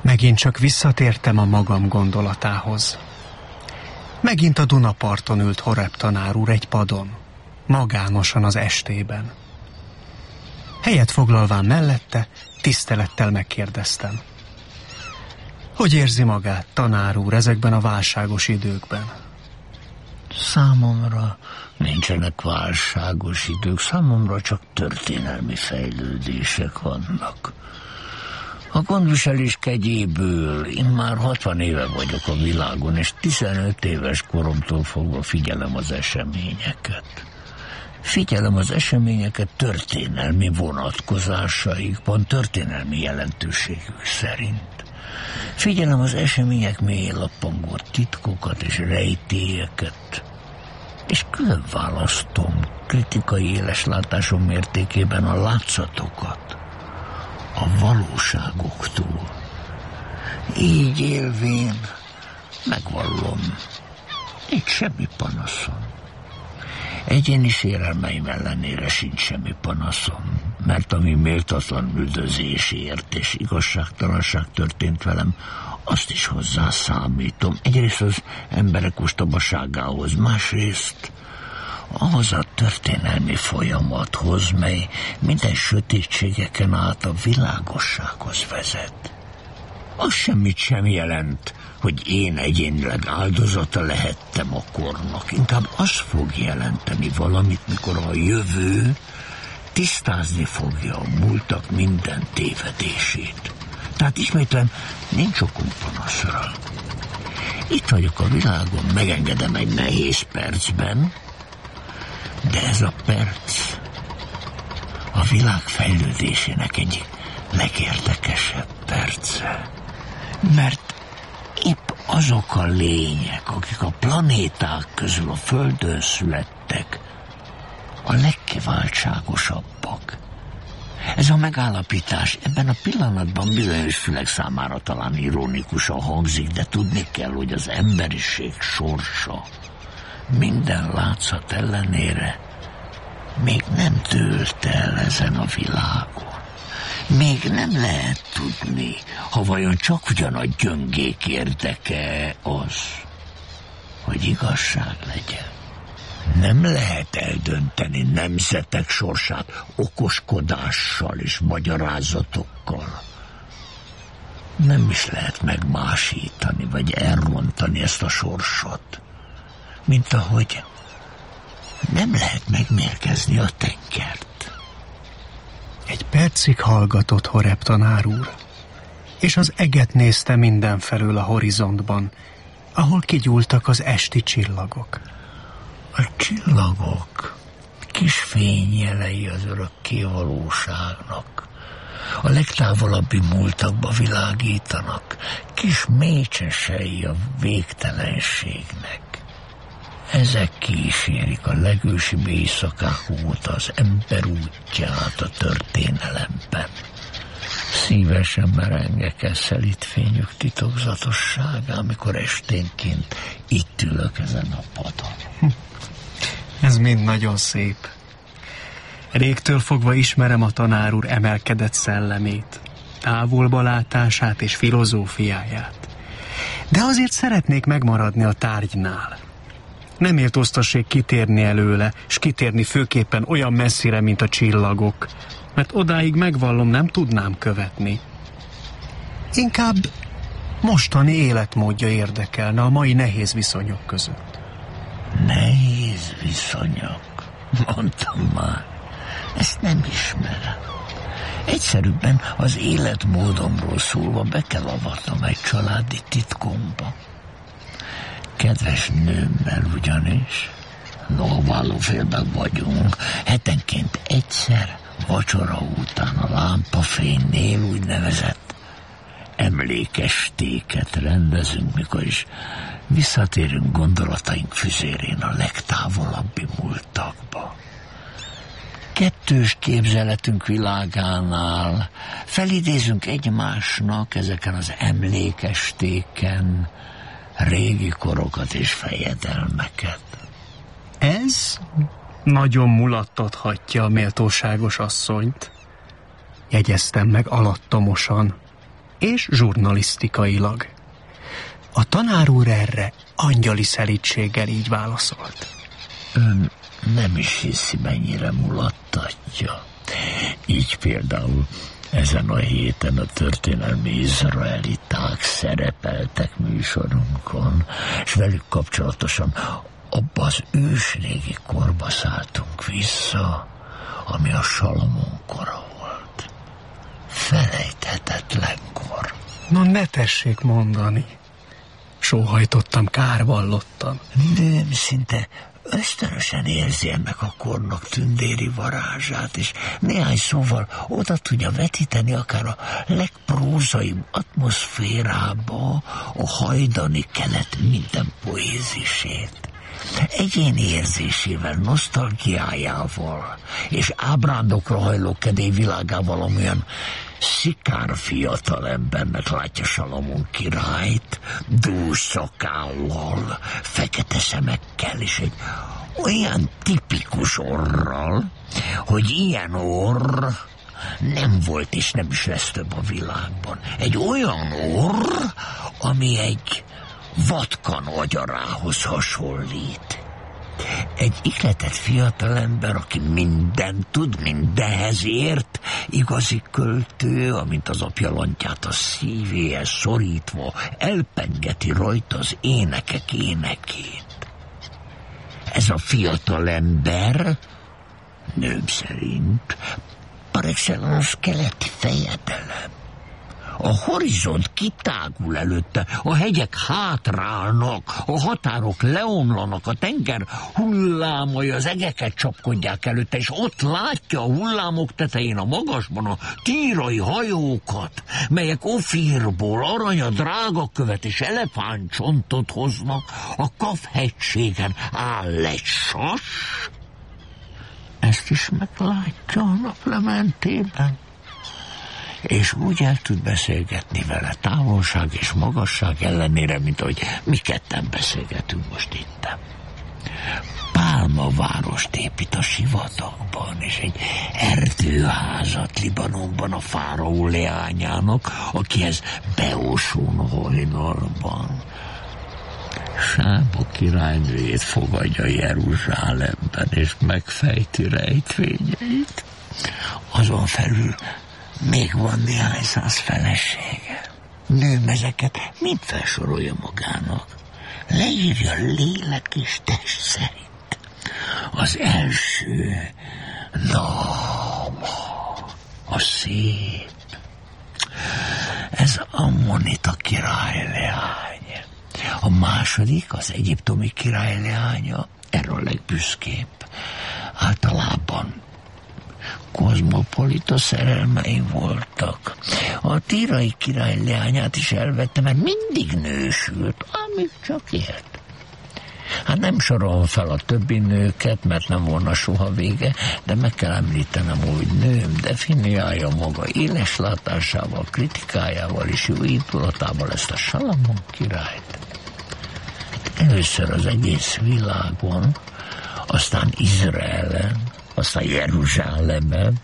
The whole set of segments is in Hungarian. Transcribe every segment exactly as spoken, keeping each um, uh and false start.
Megint csak visszatértem a magam gondolatához. Megint a Dunaparton ült Horeb tanár úr egy padon, magánosan az estében. Helyet foglalván mellette, tisztelettel megkérdeztem. Hogy érzi magát, tanár úr, ezekben a válságos időkben? Számomra nincsenek válságos idők, számomra csak történelmi fejlődések vannak. A gondviselés kegyéből én már hatvan éve vagyok a világon, és tizenöt éves koromtól fogva figyelem az eseményeket. Figyelem az eseményeket történelmi vonatkozásaikban, történelmi jelentőségük szerint. Figyelem az események mélyén lappangó titkokat és rejtélyeket, és külön választom kritikai éleslátásom mértékében a látszatokat a valóságoktól. Így élvén megvallom, nincs semmi panaszom. Egyéni sérelmeim ellenére sincs semmi panaszom, mert ami méltatlan üldözésért és igazságtalanság történt velem, azt is hozzá számítom. Egyrészt az emberek ostobaságához, másrészt ahhoz a történelmi folyamathoz, mely minden sötétségeken át a világossághoz vezet. Az semmit sem jelent, hogy én egyénileg áldozata lehettem a kornak. Inkább az fog jelenteni valamit, mikor a jövő tisztázni fogja a múltak minden tévedését. Tehát ismétlem, nincs okom panaszra. Itt vagyok a világon, megengedem egy nehéz percben, de ez a perc a világ fejlődésének egyik legérdekesebb perce. Mert épp azok a lények, akik a planéták közül a Földön születtek, a legkiváltságosabbak. Ez a megállapítás ebben a pillanatban bizonyos fülek számára talán ironikusan hangzik, de tudni kell, hogy az emberiség sorsa minden látszat ellenére még nem dőlt el ezen a világon. Még nem lehet tudni, ha vajon csak ugyan a gyöngék érdeke az, hogy igazság legyen. Nem lehet eldönteni nemzetek sorsát okoskodással és magyarázatokkal. Nem is lehet megmásítani vagy elrontani ezt a sorsot, mint ahogy nem lehet megmérgezni a tengert. Egy percig hallgatott Horeb tanár úr, és az eget nézte mindenfelől a horizontban, ahol kigyúltak az esti csillagok. A csillagok kis fényjelei az örökké valóságnak. A legtávolabbi múltakba világítanak, kis mécsesei a végtelenségnek. Ezek kísérik a legősibb éjszakák óta az ember útját a történelemben. Szívesen merengek ezzel itt fényük titokzatossága, amikor esténként itt ülök ezen a padon. Ez mind nagyon szép. Régtől fogva ismerem a tanár úr emelkedett szellemét, távolbalátását és filozófiáját. De azért szeretnék megmaradni a tárgynál. Nem méltóztassék kitérni előle, s kitérni főképpen olyan messzire, mint a csillagok, mert odáig megvallom, nem tudnám követni. Inkább mostani életmódja érdekelne a mai nehéz viszonyok között. Nehéz viszonyok? Mondtam már, ezt nem ismerem. Egyszerűbben az életmódomról szólva be kell avatnom egy családi titkomba. Kedves nőmmel ugyanis, loválófélben vagyunk, hetenként egyszer vacsora után a lámpafénynél úgynevezett emlékestéket rendezünk, mikor is visszatérünk gondolataink füzérén a legtávolabbi múltakba. Kettős képzeletünk világánál felidézünk egymásnak ezeken az emlékestéken régi korokat és fejedelmeket. Ez nagyon mulattathatja a méltóságos asszonyt, jegyeztem meg alattomosan, és zsurnalisztikailag. A tanár úr erre angyali szelídséggel így válaszolt. Ön nem is hiszi, mennyire mulattatja. Így például ezen a héten a történelmi izraeliták szerepeltek műsorunkon, és velük kapcsolatosan abba az ősrégi korba szálltunk vissza, ami a Salamon kora volt. Felejthetetlen kor. Na ne tessék mondani. Sóhajtottam, kárvallottam. Nőm szinte ösztönösen érzi ennek a kornak tündéri varázsát, és néhány szóval oda tudja vetíteni akár a legprózaibb atmoszférába a hajdani kelet minden poézisét. Egyéni érzésével, nosztalgiájával és ábrándokra hajló kedély világával, amilyen szikár fiatalembernek látja Salamon királyt, dús szakállal, fekete szemekkel és egy olyan tipikus orral, hogy ilyen orr nem volt és nem is lesz több a világban. Egy olyan orr, ami egy vatkan agyarához hasonlít. Egy ihletett fiatalember, aki mindent tud, mindenhez ért, igazi költő, amint az apja lantját a szívéhez szorítva, elpengeti rajta az énekek énekét. Ez a fiatalember, nőm szerint, par excellence keleti fejedelem. A horizont kitágul előtte, a hegyek hátrálnak, a határok leomlanak, a tenger hullámai az egeket csapkodják előtte, és ott látja a hullámok tetején a magasban a tírai hajókat, melyek Ofírból aranya drágakövet és elefántcsontot hoznak, a Kaf-hegységen áll egy sas. Ezt is meglátja a naplementében. És úgy el tud beszélgetni vele távolság és magasság ellenére, mint ahogy mi ketten beszélgetünk most itt. Pálma várost épít a sivatagban, és egy erdőházat Libanonban a fáraó leányának, akihez beóson hajnalban. Sába királynőjét fogadja Jeruzsálemben, és megfejti rejtvényeit. Azon felül még van néhány száz felesége. Nőm ezeket mind felsorolja magának. Leírja lélek és test szerint. Az első Naama, a szép. Ez Ammonita király leány. A második az egyiptomi király leánya, erről a legbüszkébb. Általában kozmopolita szerelmei voltak. A tírai király leányát is elvette, mert mindig nősült, amíg csak élt. Hát nem sorolom fel a többi nőket, mert nem volna soha vége, de meg kell említenem, hogy nőm definiálja maga éles látásával, kritikájával és jó indulatával ezt a Salamon királyt. Először az egész világon, aztán Izraelen, aztán Jeruzsálemben,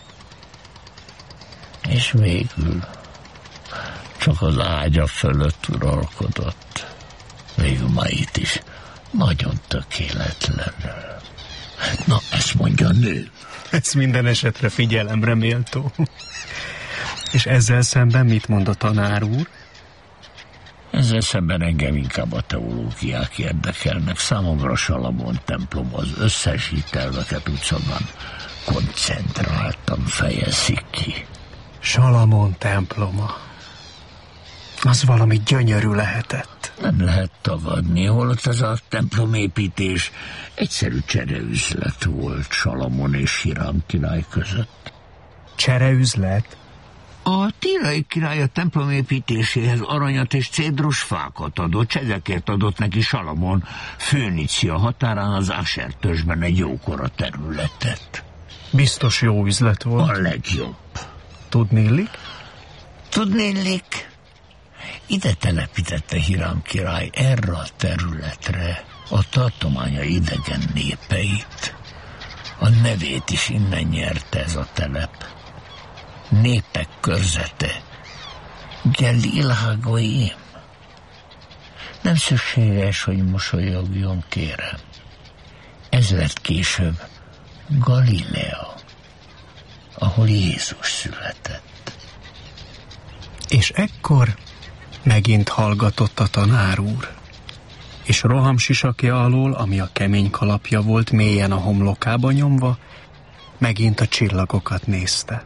és végül csak az ágya fölött uralkodott. Végül ma itt is nagyon tökéletlenül. Na, ezt mondja a nő. Ez minden esetre figyelemre méltó. És ezzel szemben mit mond a tanár úr? Ezzel szemben engem inkább a teológiák érdekelnek. Számomra Salamon templom az összes hitelveket utcában koncentráltan fejezik ki. Salamon temploma. Az valami gyönyörű lehetett. Nem lehet tagadni, holott ez a templomépítés egyszerű csereüzlet volt Salamon és Hiram király között. Csereüzlet? A tírai király a templom építéséhez aranyat és cédrusfákat adott, csegekért adott neki Salamon Fönícia határán az Ásser törzsben egy jókora területet. Biztos jó üzlet volt. A legjobb. Tudnélik? Tudnélik? Ide telepítette Hiram király erre a területre a tartománya idegen népeit. A nevét is innen nyerte ez a telep. Népek körzete, Galil Hagoim. Nem szükséges, hogy mosolyogjon, kérem. Ez lett később Galilea, ahol Jézus született. És ekkor megint hallgatott a tanár úr, és rohamsisakja alól, ami a kemény kalapja volt mélyen a homlokába nyomva, megint a csillagokat nézte.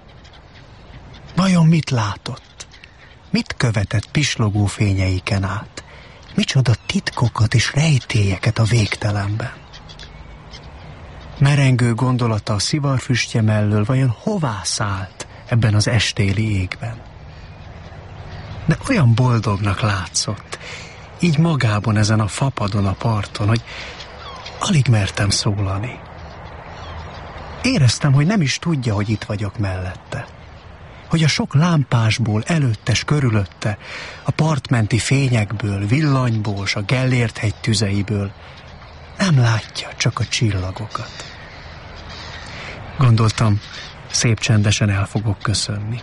Vajon mit látott? Mit követett pislogó fényeiken át? Micsoda titkokat és rejtélyeket a végtelenben? Merengő gondolata a szivarfüstje mellől vajon hová szállt ebben az estéli égben? De olyan boldognak látszott, így magában ezen a fapadon a parton, hogy alig mertem szólani. Éreztem, hogy nem is tudja, hogy itt vagyok mellette. Hogy a sok lámpásból előtte s körülötte, a partmenti fényekből, villanyból s a Gellért hegy tüzeiből nem látja, csak a csillagokat. Gondoltam, szép csendesen el fogok köszönni.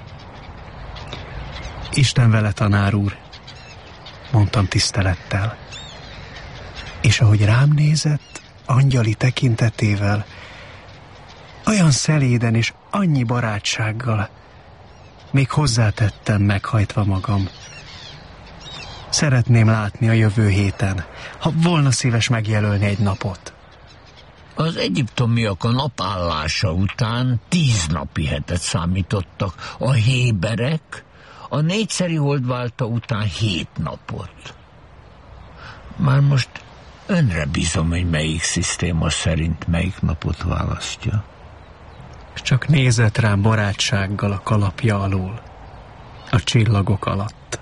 Isten vele, tanár úr, mondtam tisztelettel. És ahogy rám nézett, angyali tekintetével, olyan szeléden és annyi barátsággal, még hozzátettem meghajtva magam. Szeretném látni a jövő héten, ha volna szíves megjelölni egy napot. Az egyiptomiak a napállása után tíz napi hetet számítottak, a héberek a négyszeri holdválta után hét napot. Már most önre bízom, hogy melyik szisztéma szerint melyik napot választja. Csak nézett rám barátsággal a kalapja alól, a csillagok alatt.